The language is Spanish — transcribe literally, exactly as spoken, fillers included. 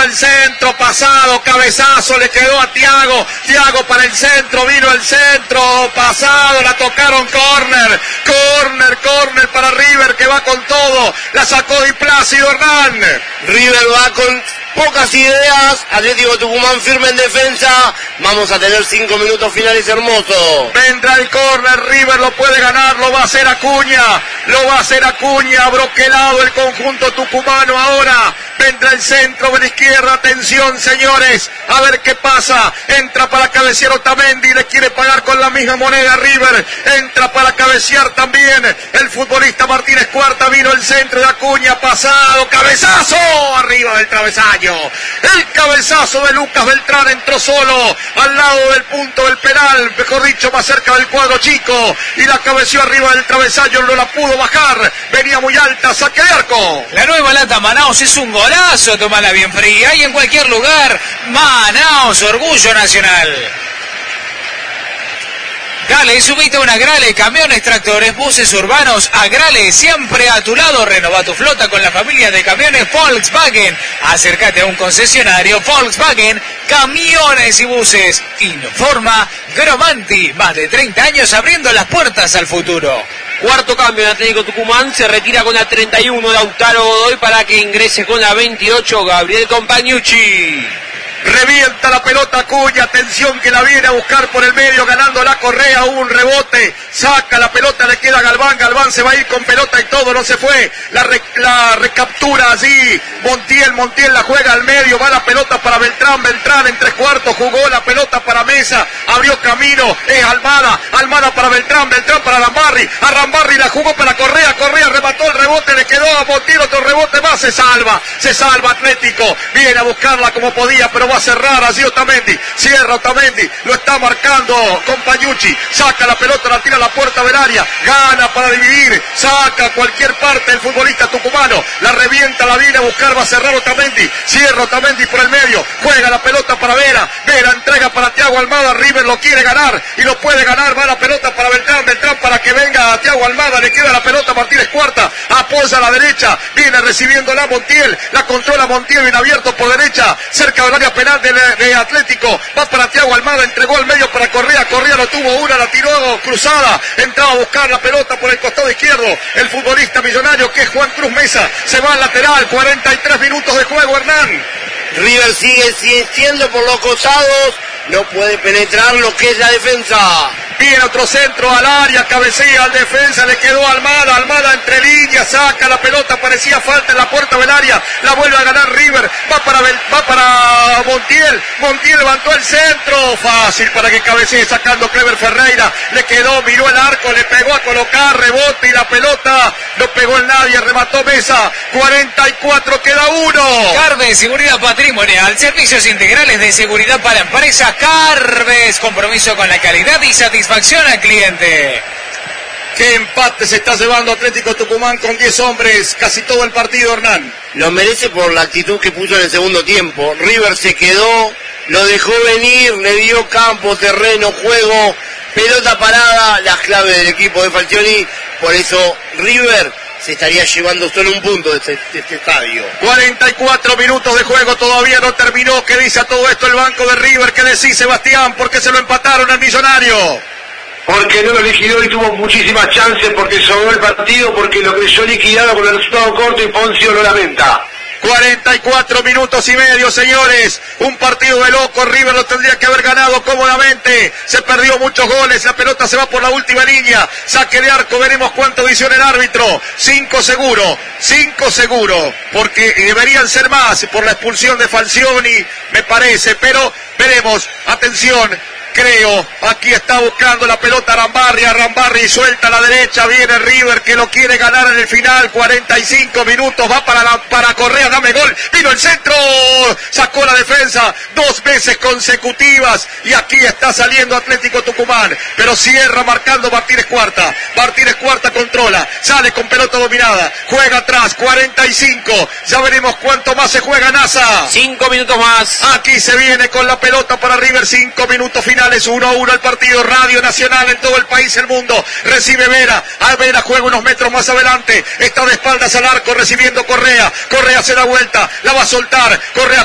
el centro, pasado, cabezazo, le quedó a Thiago, Thiago para el centro, vino el centro, pasado, la tocaron, córner, córner, córner para River que va con todo, la sacó Di Plácido Hernán. River va con pocas ideas, Atlético Tucumán firme en defensa, vamos a tener cinco minutos finales hermosos. Vendrá el córner, River lo puede ganar, lo va a hacer Acuña, lo va a hacer Acuña, broquelado el conjunto tucumano ahora, vendrá el centro de la izquierda, atención señores, a ver qué pasa, entra para cabecear Otamendi, le quiere pagar con la misma moneda River, entra para cabecear también el futbolista Martínez Cuarta, vino el centro de Acuña, pasado, cabezazo, arriba del travesaño. El cabezazo de Lucas Beltrán entró solo al lado del punto del penal, mejor dicho, más cerca del cuadro chico, y la cabeció arriba del travesaño, no la pudo bajar, venía muy alta, saque de arco. La nueva lata Manaos es un golazo, tomala bien fría y en cualquier lugar. Manaos, orgullo nacional. Dale, subite a una Grale, camiones, tractores, buses urbanos, a Grale, siempre a tu lado. Renova tu flota con la familia de camiones Volkswagen. Acércate a un concesionario Volkswagen, camiones y buses. Informa Gromanti, más de treinta años abriendo las puertas al futuro. Cuarto cambio en Atlético Tucumán, se retira con la treinta y uno Lautaro Godoy para que ingrese con la veintiocho Gabriel Compagnucci. Revienta la pelota Acuña, atención que la viene a buscar por el medio, ganando la Correa, hubo un rebote, saca la pelota, le queda a Galván, Galván se va a ir con pelota y todo, no se fue, la, re, la recaptura allí, Montiel, Montiel la juega al medio, va la pelota para Beltrán, Beltrán en tres cuartos, jugó la pelota para Mesa, abrió camino, es Almada, Almada para Beltrán, Beltrán para Rambarri, a Rambarri la jugó para Correa, Correa remató el rebote, le quedó a Montiel otro rebote más, se salva, se salva Atlético, viene a buscarla como podía, pero va a cerrar allí Otamendi, cierra Otamendi, lo está marcando Compagnucci, saca la pelota, la tira a la puerta del área, gana para dividir, saca a cualquier parte el futbolista tucumano, la revienta, la viene a buscar, va a cerrar Otamendi, cierra Otamendi por el medio, juega la pelota para Vera, Vera entrega para Thiago Almada, River lo quiere ganar y lo puede ganar, va la pelota para Beltrán, Beltrán para que venga a Thiago Almada, le queda la pelota a Martínez Cuarta, apoya a la derecha, viene recibiendo la Montiel, la controla Montiel, bien abierto por derecha, cerca del área penal de, de Atlético, va para Thiago Almada, entregó al medio para Correa, Correa lo tuvo una, la tiró cruzada, entraba a buscar la pelota por el costado izquierdo, el futbolista millonario que es Juan Cruz Mesa, se va al lateral, cuarenta y tres minutos de juego Hernán. River sigue siendo por los costados, no puede penetrar lo que es la defensa. Viene otro centro al área, cabecea al defensa, le quedó Almada, Almada entre líneas, saca la pelota, parecía falta en la puerta del área, la vuelve a ganar River, va para, va para Montiel, Montiel levantó el centro, fácil para que cabecee sacando Clever Ferreira, le quedó, miró el arco, le pegó a colocar, rebote y la pelota no pegó en nadie, remató Mesa, cuarenta y cuatro, queda uno. Carves, Seguridad Patrimonial, servicios integrales de seguridad para empresas. Carves, compromiso con la calidad y satisfacción al cliente. Qué empate se está llevando Atlético Tucumán con diez hombres, casi todo el partido, Hernán. Lo merece por la actitud que puso en el segundo tiempo. River se quedó, lo dejó venir, le dio campo, terreno, juego, pelota parada, las claves del equipo de Falcioni. Por eso River se estaría llevando solo un punto de este, de este estadio. cuarenta y cuatro minutos de juego, todavía no terminó. ¿Qué dice a todo esto el banco de River? ¿Qué decís, Sebastián? ¿Por qué se lo empataron al Millonario? Porque no lo liquidó y tuvo muchísimas chances, porque sobró el partido, porque lo creyó liquidado con el resultado corto y Poncio lo lamenta. cuarenta y cuatro minutos y medio, señores. Un partido de loco. River lo tendría que haber ganado cómodamente. Se perdió muchos goles. La pelota se va por la última línea. Saque de arco. Veremos cuánto dice el árbitro. Cinco seguro. Cinco seguro. Porque deberían ser más por la expulsión de Falcioni, me parece. Pero veremos. Atención. Creo, aquí está buscando la pelota Rambarri, a Rambarri suelta a la derecha, viene River que lo quiere ganar en el final, cuarenta y cinco minutos, va para, la, para Correa, dame gol, vino el centro, sacó la defensa, dos veces consecutivas, y aquí está saliendo Atlético Tucumán, pero cierra marcando Martínez Cuarta, Martínez Cuarta controla, sale con pelota dominada, juega atrás, cuarenta y cinco, ya veremos cuánto más se juega NASA. Cinco minutos más. Aquí se viene con la pelota para River, cinco minutos finales. uno a uno el partido, Radio Nacional en todo el país, el mundo, recibe Vera, a Vera juega unos metros más adelante, está de espaldas al arco recibiendo Correa, Correa se da vuelta, la va a soltar, Correa